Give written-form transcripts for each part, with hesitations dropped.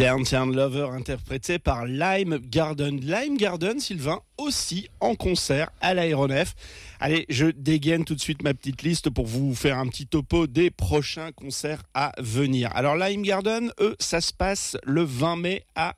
Downtown Lover interprété par Lime Garden. Lime Garden, Sylvain, aussi en concert à l'Aéronef. Allez, je dégaine tout de suite ma petite liste pour vous faire un petit topo des prochains concerts à venir. Alors Lime Garden, eux, ça se passe le 20 mai à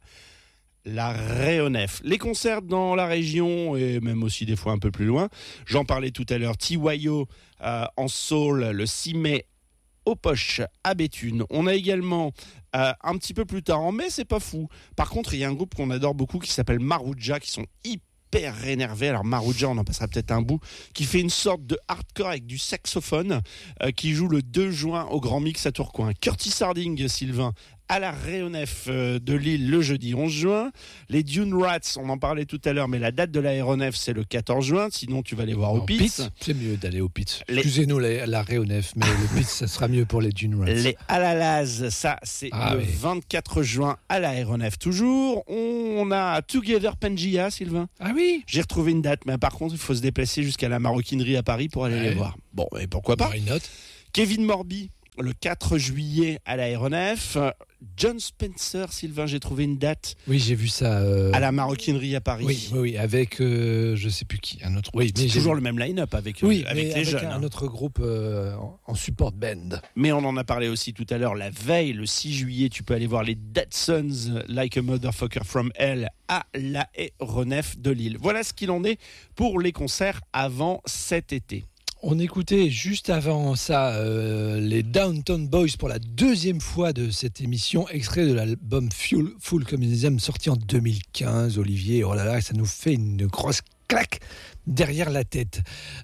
l'Aéronef. Les concerts dans la région et même aussi des fois un peu plus loin. J'en parlais tout à l'heure. TYO en soul le 6 mai aux Poches à Béthune. On a également un petit peu plus tard en mai, c'est pas fou. Par contre, il y a un groupe qu'on adore beaucoup qui s'appelle Marouja, qui sont hyper énervés. Alors Marouja, on en passera peut-être un bout, qui fait une sorte de hardcore avec du saxophone, qui joue le 2 juin au Grand Mix à Tourcoing. Curtis Harding, Sylvain, à la Aéronef de Lille le jeudi 11 juin. Les Dune Rats, on en parlait tout à l'heure, mais la date de l'Aéronef, c'est le 14 juin. Sinon, tu vas les voir au Pitts. C'est mieux d'aller au Pitts. Excusez-nous l'Aéronef, mais le Pitts, ça sera mieux pour les Dune Rats. Les Alalaz, ça, c'est le 24 juin à l'Aéronef toujours. On a Together Pangea, Sylvain. Ah oui. J'ai retrouvé une date, mais par contre, il faut se déplacer jusqu'à la maroquinerie à Paris pour aller les voir. Bon, et pourquoi pas. Une note. Kevin Morby, le 4 juillet à l'Aéronef. John Spencer, Sylvain, j'ai trouvé une date. Oui, j'ai vu ça. À la maroquinerie à Paris. Oui, avec je sais plus qui, un autre. Oui, c'est toujours le même line-up avec les jeunes. Un autre groupe en support band. Mais on en a parlé aussi tout à l'heure, la veille, le 6 juillet, tu peux aller voir les Dead Sons, Like a Motherfucker from Hell, à l'Aéronef de Lille. Voilà ce qu'il en est pour les concerts avant cet été. On écoutait juste avant ça les Downtown Boys pour la deuxième fois de cette émission, extrait de l'album Full Communism sorti en 2015. Olivier, oh là là, ça nous fait une grosse claque derrière la tête.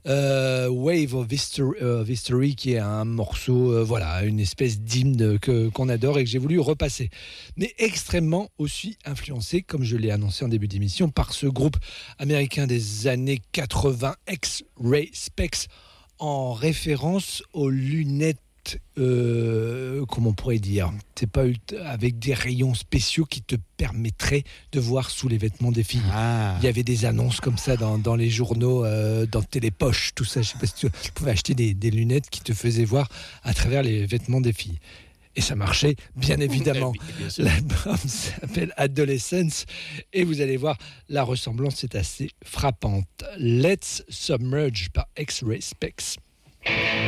Wave of History, qui est un morceau, une espèce d'hymne qu'on adore et que j'ai voulu repasser. Mais extrêmement aussi influencé, comme je l'ai annoncé en début d'émission, par ce groupe américain des années 80, X-Ray Specs, en référence aux lunettes, comment on pourrait dire, c'est pas avec des rayons spéciaux qui te permettraient de voir sous les vêtements des filles. Il y avait des annonces comme ça dans les journaux, dans Télépoche, tout ça. Je sais pas si tu pouvais acheter des lunettes qui te faisaient voir à travers les vêtements des filles. Et ça marchait, bien évidemment. L'album s'appelle Adolescence et vous allez voir, la ressemblance est assez frappante. Let's Submerge par X-Ray Specs.